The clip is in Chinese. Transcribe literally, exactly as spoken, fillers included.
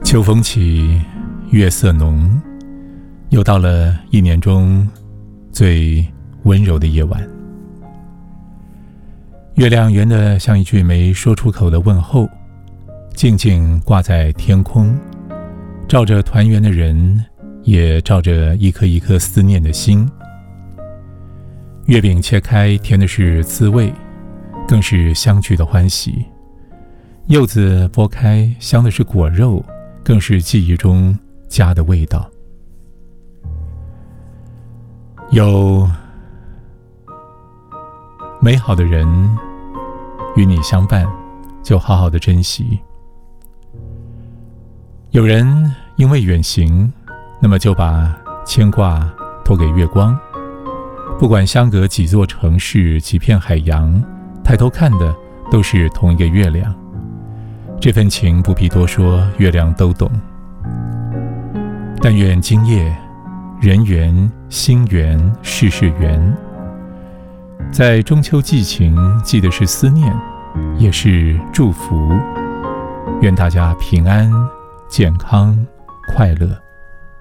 秋风起，月色浓，又到了一年中最温柔的夜晚。月亮圆得像一句没说出口的问候，静静挂在天空，照着团圆的人，也照着一颗一颗思念的心。月饼切开，甜的是滋味，更是相聚的欢喜。柚子剥开，香的是果肉，更是记忆中家的味道。有美好的人与你相伴，就好好的珍惜。有人因为远行，那么就把牵挂托给月光。不管相隔几座城市，几片海洋，抬头看的都是同一个月亮。这份情不必多说，月亮都懂。但愿今夜人圆心圆事事圆，在中秋寄情，寄的是思念，也是祝福。愿大家平安健康快乐。